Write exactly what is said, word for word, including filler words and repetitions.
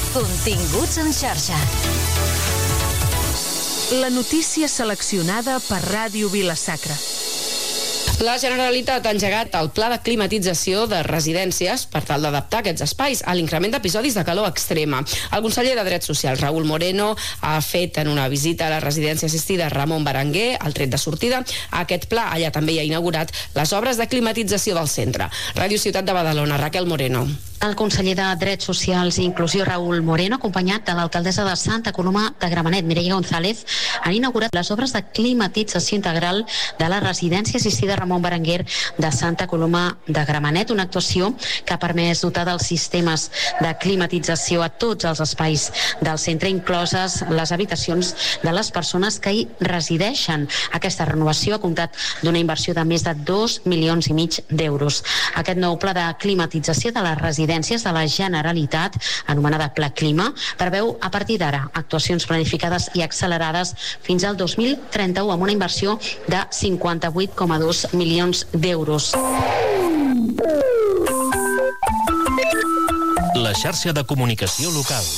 Continguts en xarxa. La notícia seleccionada per Ràdio Vila-sacra. La Generalitat ha engegat el pla de climatització de residències per tal d'adaptar aquests espais a l'increment d'episodis de calor extrema. El conseller de Drets Socials, Raül Moreno, ha fet en una visita a la residència assistida Ramon Berenguer, al tret de sortida, aquest pla. Allà també hi ha inaugurat les obres de climatització del centre. Ràdio Ciutat de Badalona, Raquel Moreno. El conseller de Drets Socials i Inclusió, Raül Moreno, acompanyat de l'alcaldessa de Santa Coloma de Gramenet, Mireia González, han inaugurat les obres de climatització integral de la residència assistida Ramon Berenguer de Santa Coloma de Gramenet, una actuació que ha permès dotar dels sistemes de climatització a tots els espais del centre, incloses les habitacions de les persones que hi resideixen. Aquesta renovació ha comptat d'una inversió de més de dos milions i mig d'euros. Aquest nou pla de climatització de les residències de la Generalitat, anomenada Pla Clima, preveu a partir d'ara actuacions planificades i accelerades fins al dos mil trenta-u amb una inversió de cinquanta-vuit coma dos milions d'euros. La xarxa de comunicació local.